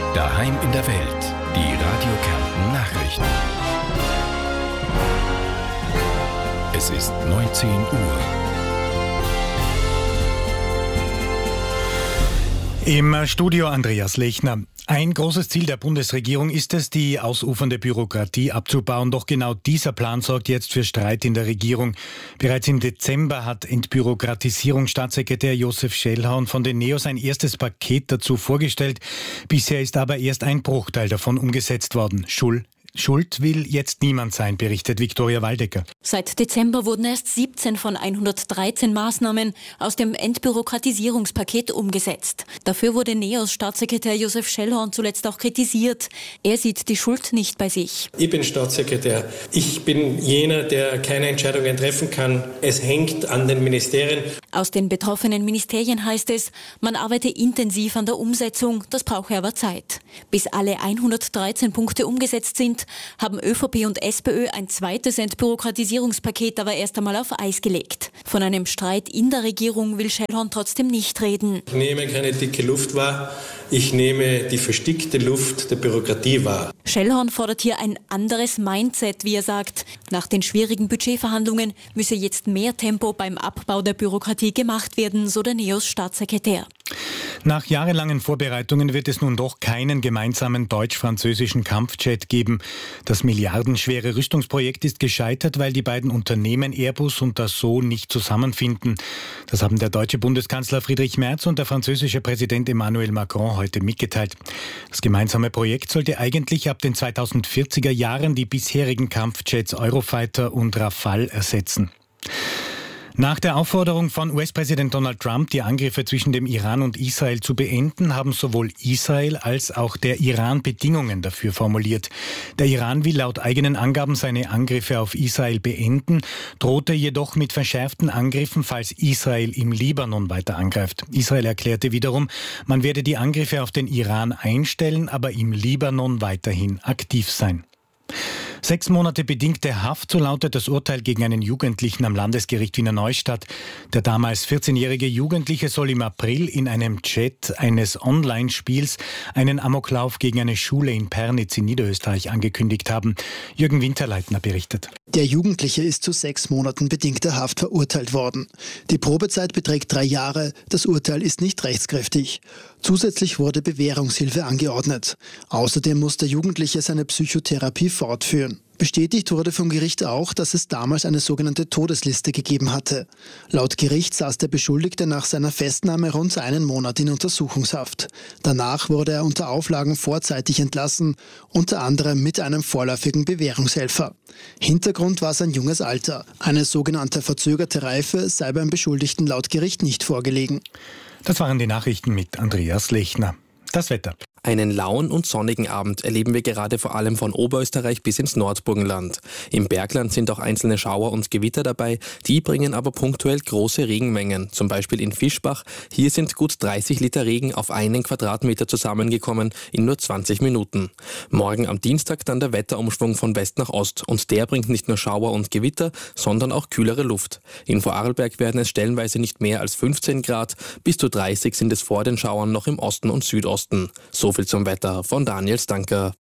Daheim in der Welt. Die Radio Kärnten Nachrichten. Es ist 19 Uhr. Im Studio Andreas Lechner. Ein großes Ziel der Bundesregierung ist es, die ausufernde Bürokratie abzubauen. Doch genau dieser Plan sorgt jetzt für Streit in der Regierung. Bereits im Dezember hat Entbürokratisierungsstaatssekretär Josef Schellhorn von den NEOS ein erstes Paket dazu vorgestellt. Bisher ist aber erst ein Bruchteil davon umgesetzt worden. Schuld will jetzt niemand sein, berichtet Viktoria Waldecker. Seit Dezember wurden erst 17 von 113 Maßnahmen aus dem Entbürokratisierungspaket umgesetzt. Dafür wurde NEOS-Staatssekretär Josef Schellhorn zuletzt auch kritisiert. Er sieht die Schuld nicht bei sich. Ich bin Staatssekretär. Ich bin jener, der keine Entscheidungen treffen kann. Es hängt an den Ministerien. Aus den betroffenen Ministerien heißt es, man arbeite intensiv an der Umsetzung, das brauche aber Zeit. Bis alle 113 Punkte umgesetzt sind, haben ÖVP und SPÖ ein zweites Entbürokratisierungspaket aber erst einmal auf Eis gelegt. Von einem Streit in der Regierung will Schellhorn trotzdem nicht reden. Ich nehme keine dicke Luft wahr, ich nehme die verstickte Luft der Bürokratie wahr. Schellhorn fordert hier ein anderes Mindset, wie er sagt. Nach den schwierigen Budgetverhandlungen müsse jetzt mehr Tempo beim Abbau der Bürokratie gemacht werden, so der NEOS-Staatssekretär. Nach jahrelangen Vorbereitungen wird es nun doch keinen gemeinsamen deutsch-französischen Kampfjet geben. Das milliardenschwere Rüstungsprojekt ist gescheitert, weil die beiden Unternehmen Airbus und Dassault nicht zusammenfinden. Das haben der deutsche Bundeskanzler Friedrich Merz und der französische Präsident Emmanuel Macron heute mitgeteilt. Das gemeinsame Projekt sollte eigentlich ab den 2040er Jahren die bisherigen Kampfjets Eurofighter und Rafale ersetzen. Nach der Aufforderung von US-Präsident Donald Trump, die Angriffe zwischen dem Iran und Israel zu beenden, haben sowohl Israel als auch der Iran Bedingungen dafür formuliert. Der Iran will laut eigenen Angaben seine Angriffe auf Israel beenden, drohte jedoch mit verschärften Angriffen, falls Israel im Libanon weiter angreift. Israel erklärte wiederum, man werde die Angriffe auf den Iran einstellen, aber im Libanon weiterhin aktiv sein. 6 Monate bedingte Haft, so lautet das Urteil gegen einen Jugendlichen am Landesgericht Wiener Neustadt. Der damals 14-jährige Jugendliche soll im April in einem Chat eines Online-Spiels einen Amoklauf gegen eine Schule in Pernitz in Niederösterreich angekündigt haben. Jürgen Winterleitner berichtet. Der Jugendliche ist zu 6 Monaten bedingter Haft verurteilt worden. Die Probezeit beträgt 3 Jahre. Das Urteil ist nicht rechtskräftig. Zusätzlich wurde Bewährungshilfe angeordnet. Außerdem muss der Jugendliche seine Psychotherapie fortführen. Bestätigt wurde vom Gericht auch, dass es damals eine sogenannte Todesliste gegeben hatte. Laut Gericht saß der Beschuldigte nach seiner Festnahme rund 1 Monat in Untersuchungshaft. Danach wurde er unter Auflagen vorzeitig entlassen, unter anderem mit einem vorläufigen Bewährungshelfer. Hintergrund war sein junges Alter. Eine sogenannte verzögerte Reife sei beim Beschuldigten laut Gericht nicht vorgelegen. Das waren die Nachrichten mit Andreas Lechner. Das Wetter. Einen lauen und sonnigen Abend erleben wir gerade vor allem von Oberösterreich bis ins Nordburgenland. Im Bergland sind auch einzelne Schauer und Gewitter dabei, die bringen aber punktuell große Regenmengen, zum Beispiel in Fischbach. Hier sind gut 30 Liter Regen auf 1 Quadratmeter zusammengekommen in nur 20 Minuten. Morgen am Dienstag dann der Wetterumschwung von West nach Ost und der bringt nicht nur Schauer und Gewitter, sondern auch kühlere Luft. In Vorarlberg werden es stellenweise nicht mehr als 15 Grad, bis zu 30 sind es vor den Schauern noch im Osten und Südosten. So viel zum Wetter von Daniel Stanker.